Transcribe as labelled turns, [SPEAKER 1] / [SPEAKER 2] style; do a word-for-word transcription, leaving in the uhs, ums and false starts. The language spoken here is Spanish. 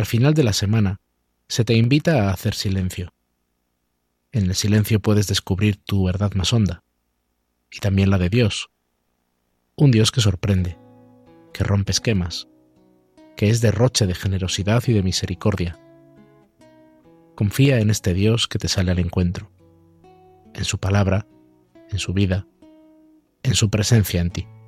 [SPEAKER 1] Al final de la semana, se te invita a hacer silencio. En el silencio puedes descubrir tu verdad más honda, y también la de Dios. Un Dios que sorprende, que rompe esquemas, que es derroche de generosidad y de misericordia. Confía en este Dios que te sale al encuentro, en su palabra, en su vida, en su presencia en ti.